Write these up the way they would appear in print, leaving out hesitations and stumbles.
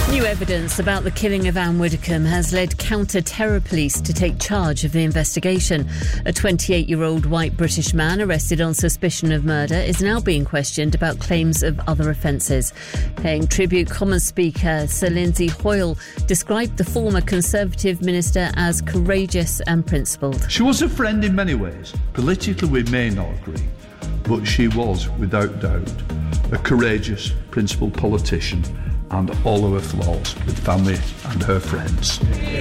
New evidence about the killing of Anne Widdecombe has led counter-terror police to take charge of the investigation. A 28-year-old white British man arrested on suspicion of murder is now being questioned about claims of other offences. Paying tribute, Commons Speaker Sir Lindsay Hoyle described the former Conservative minister as courageous and principled. She was a friend in many ways. Politically we may not agree, but she was, without doubt, a courageous, principled politician, and all of her flaws with family and her friends.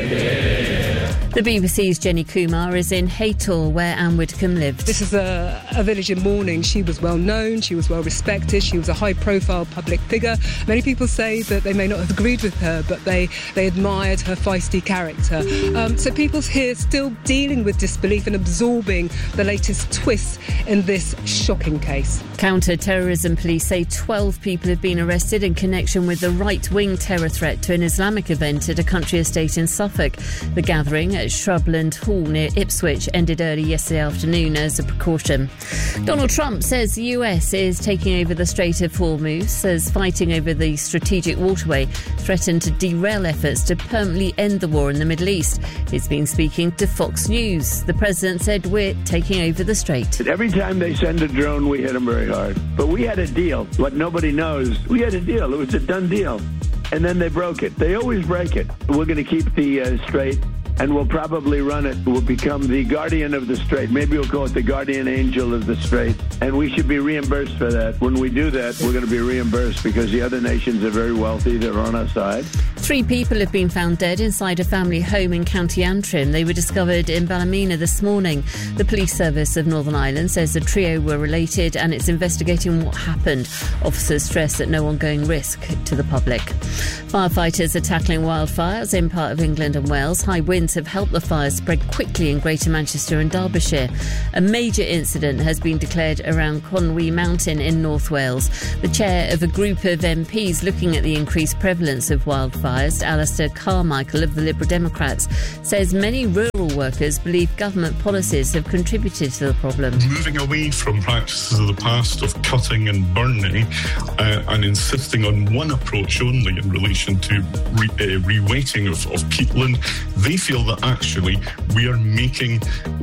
The BBC's Jenny Kumar is in Haytor, where Anne Widdecombe lived. This is a village in mourning. She was well known, she was well respected, she was a high-profile public figure. Many people say that they may not have agreed with her, but they admired her feisty character. So people here still dealing with disbelief and absorbing the latest twists in this shocking case. Counter-terrorism police say 12 people have been arrested in connection with the right-wing terror threat to an Islamic event at a country estate in Suffolk. The gathering at Shrubland Hall near Ipswich ended early yesterday afternoon as a precaution. Donald Trump says the US is taking over the Strait of Hormuz as fighting over the strategic waterway threatened to derail efforts to permanently end the war in the Middle East. He's been speaking to Fox News. The president said, "We're taking over the strait." Every time they send a drone, we hit them very hard. But we had a deal. What nobody knows, we had a deal. It was a done deal. And then they broke it. They always break it. We're going to keep the strait, and we'll probably run it. We'll become the guardian of the strait. Maybe we'll call it the guardian angel of the strait. And we should be reimbursed for that. When we do that, we're going to be reimbursed because the other nations are very wealthy. They're on our side. 3 people have been found dead inside a family home in County Antrim. They were discovered in Ballymena this morning. The police service of Northern Ireland says the trio were related and it's investigating what happened. Officers stress that no ongoing risk to the public. Firefighters are tackling wildfires in part of England and Wales. High winds have helped the fires spread quickly in Greater Manchester and Derbyshire. A major incident has been declared around Conwy Mountain in North Wales. The chair of a group of MPs looking at the increased prevalence of wildfires, Alistair Carmichael of the Liberal Democrats, says many rural workers believe government policies have contributed to the problem. Moving away from practices of the past of cutting and burning and insisting on one approach only in relation to reweighting of peatland, they feel that actually we are making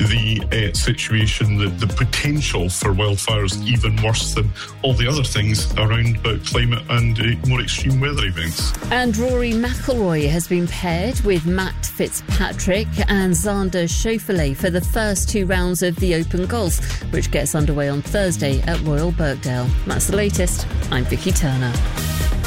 the situation, the potential for wildfires even worse than all the other things around about climate and more extreme weather events. And Rory McIlroy has been paired with Matt Fitzpatrick and Xander Schauffele for the first 2 rounds of the Open Golf, which gets underway on Thursday at Royal Birkdale. That's the latest. I'm Vicky Turner.